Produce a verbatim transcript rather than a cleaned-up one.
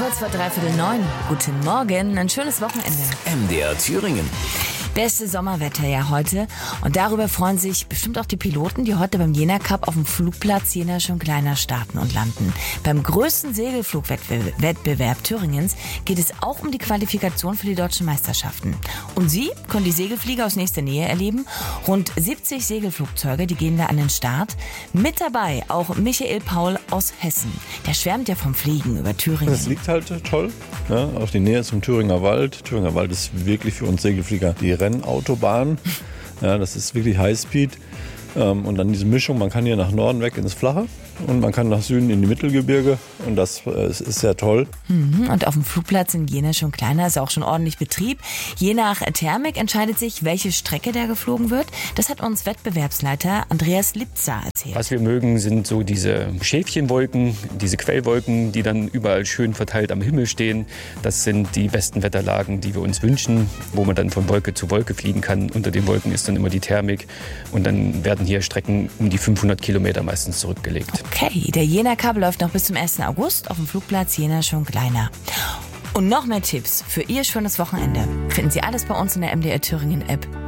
kurz vor dreiviertel neun. Guten Morgen, ein schönes Wochenende. M D R Thüringen. Beste Sommerwetter ja heute. Und darüber freuen sich bestimmt auch die Piloten, die heute beim Jena Cup auf dem Flugplatz Jena schon kleiner starten und landen. Beim größten Segelflugwettbewerb Thüringens geht es auch um die Qualifikation für die deutschen Meisterschaften. Und Sie können die Segelflieger aus nächster Nähe erleben. Rund siebzig Segelflugzeuge, die gehen da an den Start. Mit dabei auch Michael Paul aus Hessen. Der schwärmt ja vom Fliegen über Thüringen. Das liegt halt toll, ne? Auch die Nähe zum Thüringer Wald. Thüringer Wald ist wirklich für uns Segelflieger die Rennautobahn. Ja, das ist wirklich Highspeed. Ähm, und dann diese Mischung, man kann hier nach Norden weg ins Flache und man kann nach Süden in die Mittelgebirge und das äh, ist sehr toll. Mhm, und auf dem Flugplatz in Jena schon kleiner, ist auch schon ordentlich Betrieb. Je nach Thermik entscheidet sich, welche Strecke da geflogen wird. Das hat uns Wettbewerbsleiter Andreas Lipzer erzählt. Was wir mögen, sind so diese Schäfchenwolken, diese Quellwolken, die dann überall schön verteilt am Himmel stehen. Das sind die besten Wetterlagen, die wir uns wünschen, wo man dann von Wolke zu Wolke fliegen kann. Unter den Wolken ist dann immer die Thermik und dann werden hier Strecken um die fünfhundert Kilometer meistens zurückgelegt. Okay, der Jena Cup läuft noch bis zum ersten August auf dem Flugplatz Jena schon kleiner. Und noch mehr Tipps für Ihr schönes Wochenende finden Sie alles bei uns in der M D R Thüringen App.